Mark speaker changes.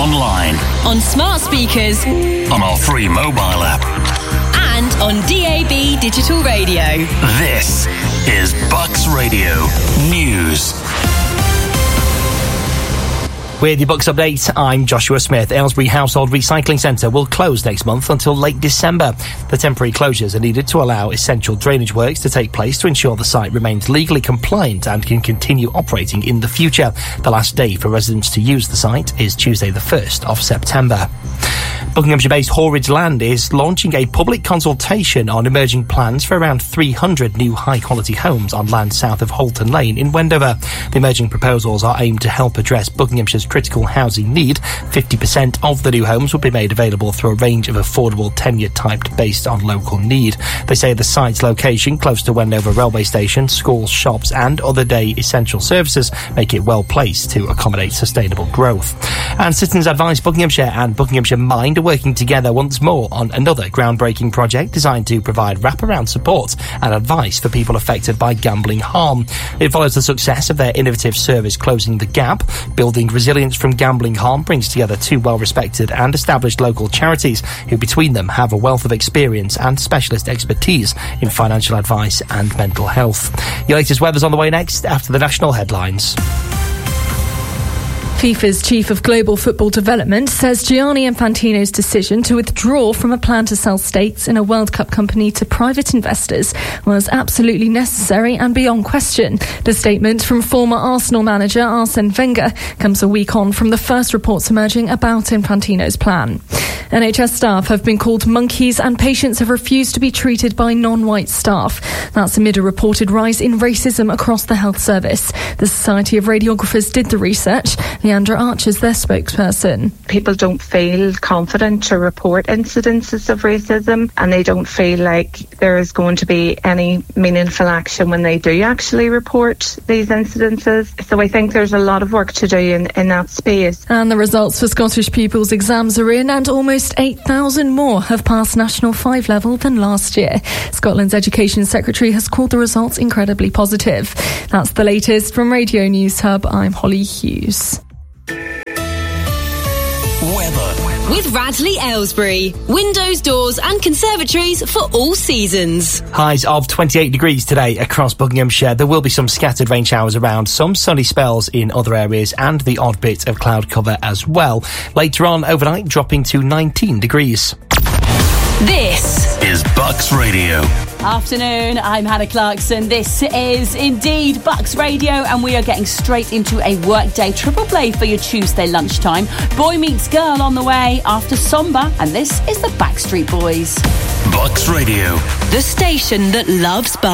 Speaker 1: online,
Speaker 2: on smart speakers,
Speaker 1: on our free mobile app,
Speaker 2: and on DAB digital radio.
Speaker 1: This is Bucks Radio News.
Speaker 3: With your Bucks update, I'm Joshua Smith. Aylesbury Household Recycling Centre will close next month until late December. The temporary closures are needed to allow essential drainage works to take place to ensure the site remains legally compliant and can continue operating in the future. The last day for residents to use the site is Tuesday the 1st of September. Buckinghamshire-based Horridge Land is launching a public consultation on emerging plans for around 300 new high-quality homes on land south of Holton Lane in Wendover. The emerging proposals are aimed to help address Buckinghamshire's critical housing need. 50% of the new homes will be made available through a range of affordable tenure typed based on local need. They say the site's location close to Wendover railway station, schools, shops and other day essential services make it well placed to accommodate sustainable growth. And Citizens Advice Buckinghamshire and Buckinghamshire Mind are working together once more on another groundbreaking project designed to provide wraparound support and advice for people affected by gambling harm. It follows the success of their innovative service Closing the Gap. Building Resilience from Gambling Harm brings together two well-respected and established local charities who between them have a wealth of experience and specialist expertise in financial advice and mental health. Your latest weather's on the way next after the national headlines.
Speaker 4: FIFA's Chief of Global Football Development says Gianni Infantino's decision to withdraw from a plan to sell stakes in a World Cup company to private investors was absolutely necessary and beyond question. The statement from former Arsenal manager Arsene Wenger comes a week on from the first reports emerging about Infantino's plan. NHS staff have been called monkeys and patients have refused to be treated by non-white staff. That's amid a reported rise in racism across the health service. The Society of Radiographers did the research. Leandra Archer's their spokesperson.
Speaker 5: People don't feel confident to report incidences of racism and they don't feel like there is going to be any meaningful action when they do actually report these incidences. So I think there's a lot of work to do in that space.
Speaker 4: And the results for Scottish pupils' exams are in and almost 8,000 more have passed National 5 level than last year. Scotland's Education Secretary has called the results incredibly positive. That's the latest from Radio News Hub. I'm Holly Hughes.
Speaker 1: Weather.
Speaker 2: With Radley Aylesbury. Windows, doors and conservatories for all seasons.
Speaker 3: Highs of 28 degrees today across Buckinghamshire. There will be some scattered rain showers around, some sunny spells in other areas and the odd bit of cloud cover as well. Later on overnight dropping to 19 degrees.
Speaker 2: This
Speaker 1: is Bucks Radio.
Speaker 6: Afternoon, I'm Hannah Clarkson. This is indeed Bucks Radio and we are getting straight into a workday triple play for your Tuesday lunchtime. Boy Meets Girl on the way after Somber and this is the Backstreet Boys.
Speaker 1: Bucks Radio.
Speaker 2: The station that loves Bucks.